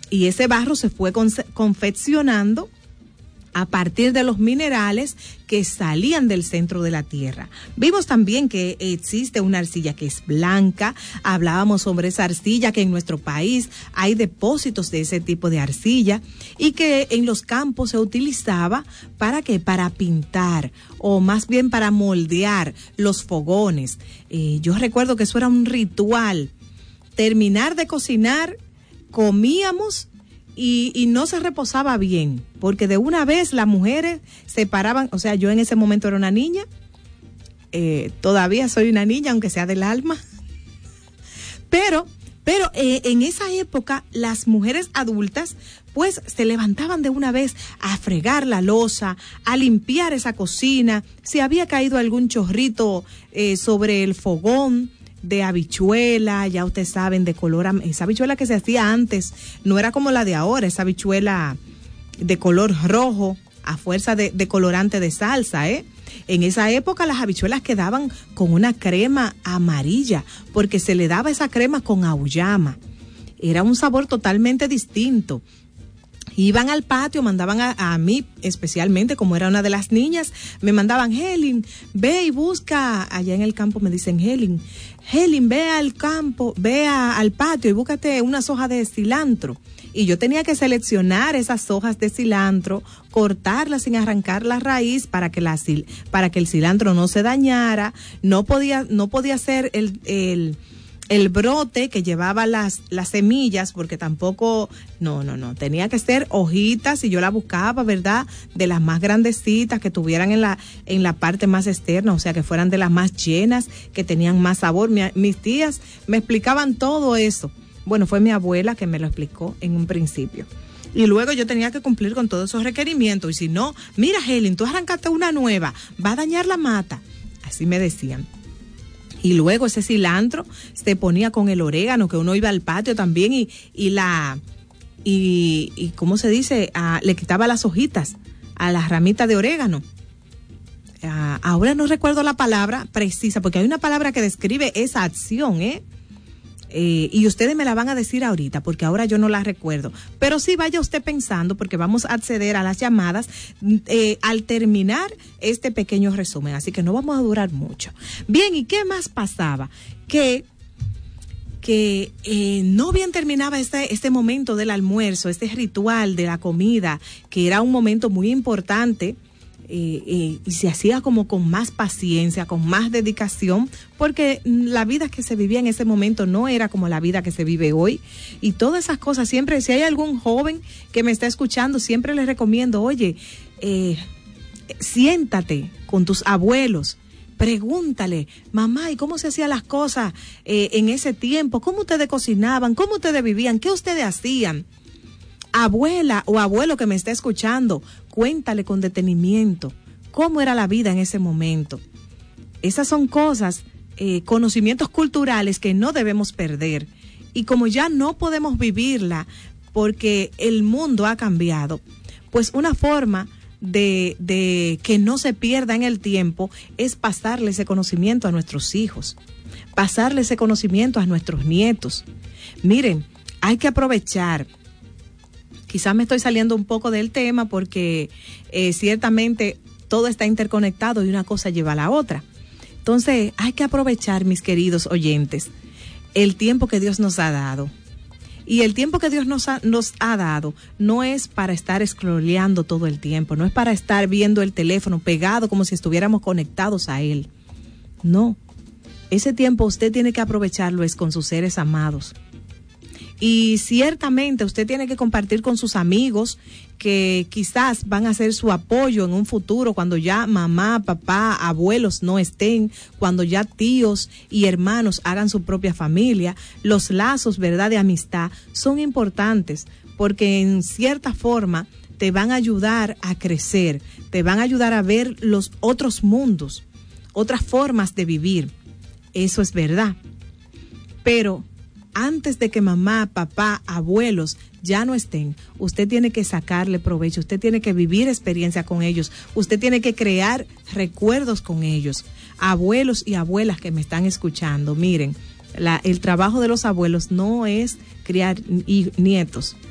Y ese barro se fue confeccionando a partir de los minerales que salían del centro de la tierra. Vimos también que existe una arcilla que es blanca. Hablábamos sobre esa arcilla, que en nuestro país hay depósitos de ese tipo de arcilla y que en los campos se utilizaba ¿para qué? Para pintar, o más bien para moldear los fogones. Yo recuerdo que eso era un ritual. Terminar de cocinar, comíamos y no se reposaba bien, porque de una vez las mujeres se paraban. O sea, yo en ese momento era una niña, todavía soy una niña, aunque sea del alma, pero en esa época las mujeres adultas pues se levantaban de una vez a fregar la loza, a limpiar esa cocina, si había caído algún chorrito sobre el fogón de habichuela, ya ustedes saben, de color, esa habichuela que se hacía antes, no era como la de ahora, esa habichuela de color rojo, a fuerza de colorante de salsa, En esa época las habichuelas quedaban con una crema amarilla, porque se le daba esa crema con auyama. Era un sabor totalmente distinto. Iban al patio, mandaban a mí especialmente, como era una de las niñas, me mandaban: Helen, ve y busca, allá en el campo me dicen: Helen, ve al campo, al patio y búscate unas hojas de cilantro. Y yo tenía que seleccionar esas hojas de cilantro, cortarlas sin arrancar la raíz para que el cilantro no se dañara. No podía ser el brote que llevaba las semillas, porque tampoco, no, tenía que ser hojitas, y yo la buscaba, ¿verdad?, de las más grandecitas, que tuvieran en la parte más externa, o sea, que fueran de las más llenas, que tenían más sabor. Mis tías me explicaban todo eso. Bueno, fue mi abuela que me lo explicó en un principio. Y luego yo tenía que cumplir con todos esos requerimientos, y si no, mira, Helen, tú arrancaste una nueva, va a dañar la mata. Así me decían. Y luego ese cilantro se ponía con el orégano, que uno iba al patio también y ¿cómo se dice? Le quitaba las hojitas a las ramitas de orégano. Ahora no recuerdo la palabra precisa, porque hay una palabra que describe esa acción, y ustedes me la van a decir ahorita, porque ahora yo no la recuerdo. Pero sí, vaya usted pensando, porque vamos a acceder a las llamadas al terminar este pequeño resumen, así que no vamos a durar mucho. Bien, ¿y qué más pasaba? Que no bien terminaba este momento del almuerzo, este ritual de la comida, que era un momento muy importante, y se hacía como con más paciencia, con más dedicación, porque la vida que se vivía en ese momento no era como la vida que se vive hoy. Y todas esas cosas, siempre, si hay algún joven que me está escuchando, siempre les recomiendo: oye, siéntate con tus abuelos, pregúntale: mamá, ¿y cómo se hacían las cosas en ese tiempo? ¿Cómo ustedes cocinaban? ¿Cómo ustedes vivían? ¿Qué ustedes hacían? Abuela o abuelo que me está escuchando, cuéntale con detenimiento cómo era la vida en ese momento. Esas son cosas, conocimientos culturales que no debemos perder. Y como ya no podemos vivirla porque el mundo ha cambiado, pues una forma de que no se pierda en el tiempo es pasarle ese conocimiento a nuestros hijos, pasarle ese conocimiento a nuestros nietos. Miren, hay que aprovechar. Quizás me estoy saliendo un poco del tema, porque ciertamente todo está interconectado y una cosa lleva a la otra. Entonces hay que aprovechar, mis queridos oyentes, el tiempo que Dios nos ha dado. Y el tiempo que Dios nos ha dado no es para estar scrolleando todo el tiempo, no es para estar viendo el teléfono pegado como si estuviéramos conectados a él. No, ese tiempo usted tiene que aprovecharlo es con sus seres amados. Y ciertamente usted tiene que compartir con sus amigos, que quizás van a ser su apoyo en un futuro, cuando ya mamá, papá, abuelos no estén, cuando ya tíos y hermanos hagan su propia familia. Los lazos, ¿verdad?, de amistad son importantes, porque en cierta forma te van a ayudar a crecer, te van a ayudar a ver los otros mundos, otras formas de vivir. Eso es verdad. Pero antes de que mamá, papá, abuelos ya no estén, usted tiene que sacarle provecho, usted tiene que vivir experiencia con ellos, usted tiene que crear recuerdos con ellos. Abuelos y abuelas que me están escuchando, miren, el trabajo de los abuelos no es criar nietos,